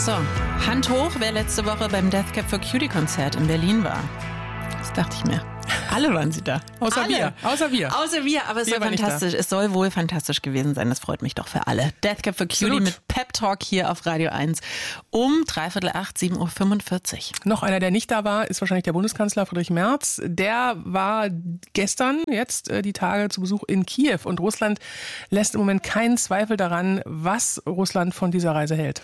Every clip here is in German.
So, Hand hoch, wer letzte Woche beim Death Cab for Cutie Konzert in Berlin war. Das dachte ich mir. Alle waren sie da. Außer wir. Außer wir, aber es soll fantastisch. Es soll wohl fantastisch gewesen sein. Das freut mich doch für alle. Death Cab for Cutie Absolut. mit Pep Talk hier auf Radio 1 um 7:45 Uhr. Noch einer, der nicht da war, ist wahrscheinlich der Bundeskanzler Friedrich Merz. Der war gestern, jetzt die Tage zu Besuch in Kiew. Und Russland lässt im Moment keinen Zweifel daran, was Russland von dieser Reise hält.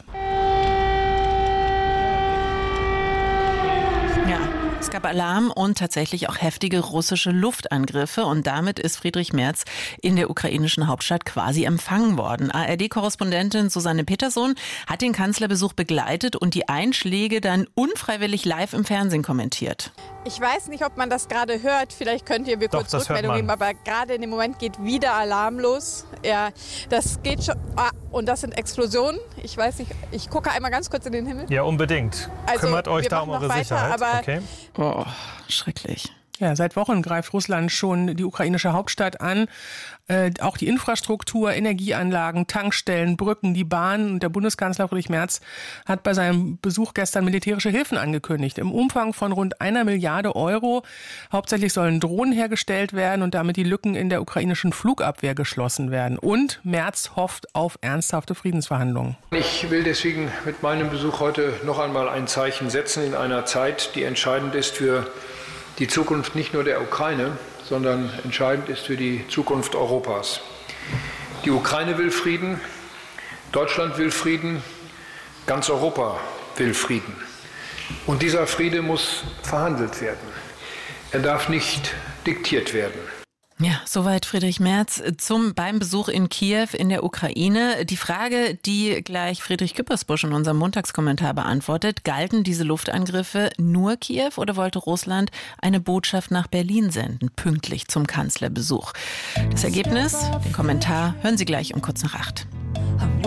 Ja, es gab Alarm und tatsächlich auch heftige russische Luftangriffe. Und damit ist Friedrich Merz in der ukrainischen Hauptstadt quasi empfangen worden. ARD-Korrespondentin Susanne Peterson hat den Kanzlerbesuch begleitet und die Einschläge dann unfreiwillig live im Fernsehen kommentiert. Ich weiß nicht, ob man das gerade hört. Vielleicht könnt ihr mir kurz Rückmeldung geben. Aber gerade in dem Moment geht wieder Alarm los. Ja, das geht schon. Und das sind Explosionen. Ich weiß nicht. Ich gucke einmal ganz kurz in den Himmel. Ja, unbedingt. Also, kümmert euch da um eure Sicherheit. Aber okay. Oh, schrecklich. Ja, seit Wochen greift Russland schon die ukrainische Hauptstadt an. Auch die Infrastruktur, Energieanlagen, Tankstellen, Brücken, die Bahn. Und der Bundeskanzler Friedrich Merz hat bei seinem Besuch gestern militärische Hilfen angekündigt. Im Umfang von rund 1 Milliarde Euro. Hauptsächlich sollen Drohnen hergestellt werden und damit die Lücken in der ukrainischen Flugabwehr geschlossen werden. Und Merz hofft auf ernsthafte Friedensverhandlungen. Ich will deswegen mit meinem Besuch heute noch einmal ein Zeichen setzen in einer Zeit, die entscheidend ist für die Zukunft nicht nur der Ukraine, sondern entscheidend ist für die Zukunft Europas. Die Ukraine will Frieden, Deutschland will Frieden, ganz Europa will Frieden. Und dieser Friede muss verhandelt werden. Er darf nicht diktiert werden. Ja, soweit Friedrich Merz beim Besuch in Kiew in der Ukraine. Die Frage, die gleich Friedrich Küppersbusch in unserem Montagskommentar beantwortet: Galten diese Luftangriffe nur Kiew oder wollte Russland eine Botschaft nach Berlin senden, pünktlich zum Kanzlerbesuch? Das Ergebnis, den Kommentar, hören Sie gleich um kurz nach 8.